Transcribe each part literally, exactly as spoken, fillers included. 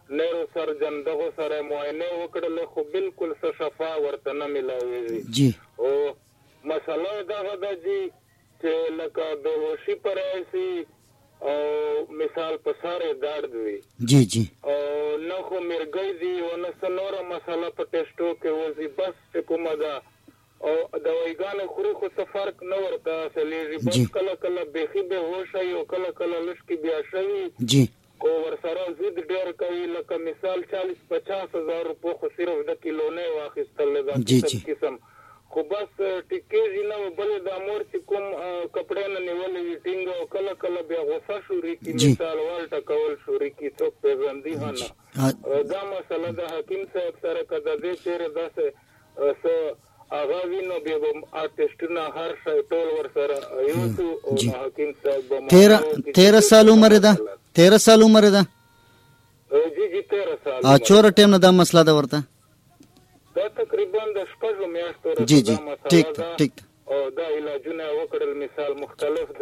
نیرو سرجن دغه سره معاینه وکړل خو بالکل څه شفا ورته نه ملاویږي جی او مسله دغه ده چې لکه بېهوشي په راشي او مثال په سارې درد وي جی جی او نه خو مرګی دي او نه څه نوره مسله په ټسټو کې وځي بس چې کومه ده او دوايګانې خوري خو څه فرق نه ورته حاصلېږي بس کله کله بیخي بېهوشه وي او کله کله لږ کې بیا شوي جی او ورسره ضد ډېر کوي لکه مثال چالیس پچاس هزار روپو خو صرف د کیلو نه یې واخیستل دا قسم قسم خو بس ټیکېږي نه بلې د مور چې کوم کپړې نه نیولې وي ټینګ او کله کله بیا غوسه شوري کي مثال والټه کول شوري کي څوک پېژندي نه دا مسله د حکیم صاحب سره که د دې چېرې داسې څه هغه وي نو بیا به ټېسټونه هر شی ټول ورسره یوسو او حکیم صاحب به تیرہ سال عمر ده تیرہ سال عمر ده جی جی تیرہ سال ا چور ټیم نه دا مسله ده ورته دا تقریبا د شپږو میاشتو جی جی ټیک ټیک او دا علاجونه وکړل مثال مختلف د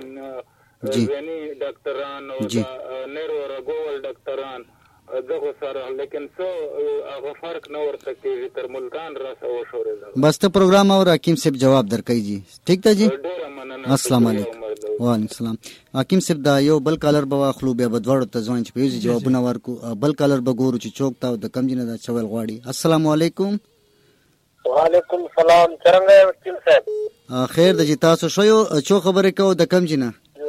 ځینی ډاکټران او نیرو رګول ډاکټران دغه سره لیکن څو هغه فرق نه ورته کېږي تر ملتان راسه وشورېدل بس ته پروګرام او حکیم صاحب جواب درکوي جی ټیک ده جی السلام علیکم وعلیکم السلام حکیم صاحب دا یو بل کالر به واخلو بیا به دواړو ته ځوان چې په یوځي جوابونه ورکو بل کالر به ګورو چې څوک تا د کم جنه دا چول غواړي السلام علیکم وعلیکم السلام څنګه یې حکیم صاحب خیر د جی تاسو شو یو چو خبرې کو د کم جنه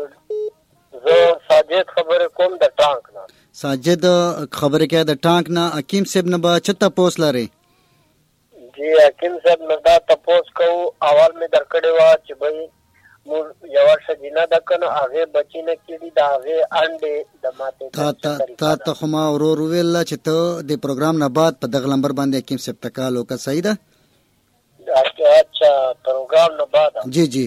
زه ساجد خبرې کوم د ټانک نه ساجد خبرې کوي د ټانک نه حکیم صاحب نه به چته پوس لري جی حکیم صاحب نه دا تپوس کو اول می درکړې وا چې بھئی مور یو شجینه د کنه هغه بچی نه کیدی دا هغه انډې د ماته تا تا ته خو ما ورور ویل چې ته د پروګرام نه بعد په دغه نمبر باندې حکیم صاحب تکالو کا صحیح ده اچھا پروګرام نه بعد جی جی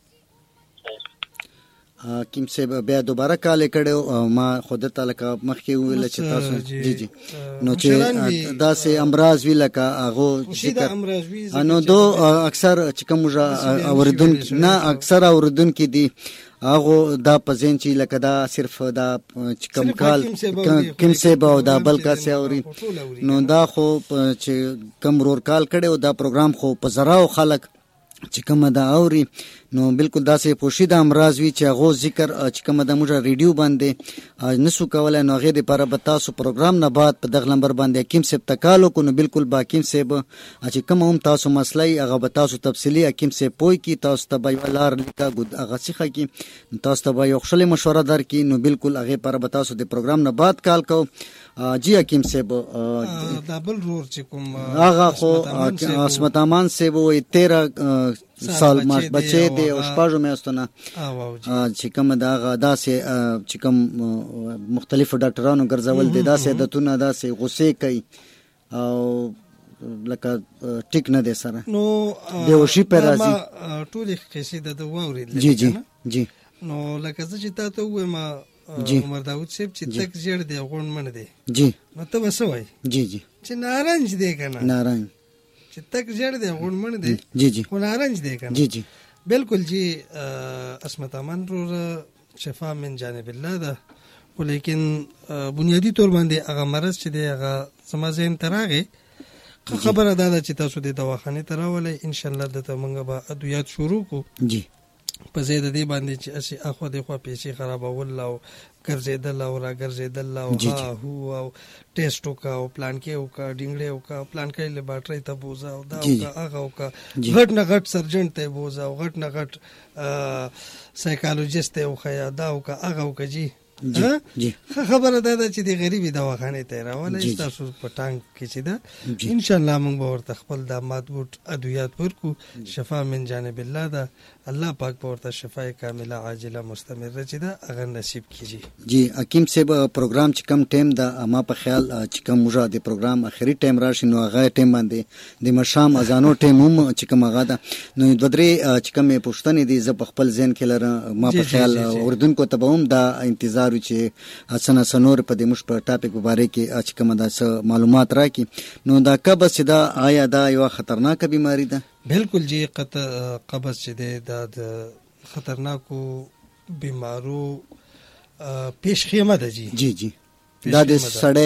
حکیم صاحب بیا دوباره کال کړو ما خود ته لکه مخکې ویل چې تاسو جی جی نو چې داسې امراض وی لکه هغه ذکر انو دو اکثر چې کوم اوردون نه اکثر اوردون کې دي هغه دا پزین چې لکه دا صرف دا چې کم کال کم صاحب او دا بل کا سي اوري نو دا خو چې کم رور کال کړو دا پروګرام خو په زراو خلک چې کوم دا اوري نو بالکل داسې پوشیده امراض وی چې هغه ذکر چې کوم د موږ ریډیو باندې نسو کولای نو غیر پر به تاسو پروګرام نه بعد په دغه نمبر باندې حکیم صاحب تکالو کو نو بالکل با حکیم صاحب چې کوم هم تاسو مسلې هغه به تاسو تفصیلی حکیم صاحب پوي کی تاسو ته به لار لیکا ګد هغه څخه کی تاسو ته به یو خپل مشوره در کی نو بالکل هغه پر به تاسو د پروګرام نه بعد کال کو جی حکیم صاحب دا بل رور چې کوم هغه خو عصمت امان صاحب وي تیرہ سال ماش بچې دی او شپږو میاشتونه چې کوم دا داسې چې کوم مختلفو ډاکټرانو ګرځول دي داسې عادتونه داسې غصې کوي او لکه ټیک نه دی سره نو بېهوشي پرې راځي ټولې قصې د واورېدلې جی جی جی نو لکه زه چې تا ته ووایم عمر داود صاحب چې تک ژېړ دی غونډ مڼ دی جی نو ته به څه وایې جی جی چې نارنج دی که نه نارنج چې تک ژېړ دی غونډ مڼ دی جی جی خو نارنج دی که نه جی جی بالکل جی عصمت امان رور شفا من جانب الله ده خو لیکن بنیادی طور باندې هغه مرض چې دی هغه زما ذهن ته راغی خبره دا ده چې تاسو د دواخانې ته راولئ انشاءالله دته موږ به ادویات شروع کړو جی په ځای د دې باندې چې اسې اخوا دېخوا پیسې خرابول او ګرځېدل او را ګرځېدل او ها هو او ټیسټ وکړه او پلانکې وکړه ډینګړې وکړه پلانکې لیبارټرۍ ته بوځه او دا وکړه هغه وکړه غټ نه غټ سرجنټ ته یې بوځه او غټ نه غټ سایکالوجست ته یې وښیه دا وکړه هغه وکړه جي خبره دا ده چې د غریبي دواخانې ته یې راولئ ستاسو په ټانک کې چې ده انشاءالله موږ به ورته خپل دا مضبوط ادویات ورکړو شفا من جانب الله ده الله پاک به ورته شفای کامله عاجله مستمره چې ده هغه نصیب کیږي جی حکیم صاحب پروګرام چې کم ټیم ده ما په خیال چې کم موږ د پروګرام اخري ټیم راشي نو هغه ټیم باندې د مشام اذانو ټیم هم چې کم هغه ده نو د درې چې کم پوښتنې دي زه په خپل ذهن کې لرم ما په خیال اردن کو ته هم دا انتظار چې اسنه سنور په دې مش په ټاپک مبارک کې چې کوم دا معلومات راکې نو دا قبض دا آیا دا یو خطرناک بیماری ده بالکل جی قبض چې ده د خطرناکو بیمارو پیش خیمه ده جی جی جی دا د سړی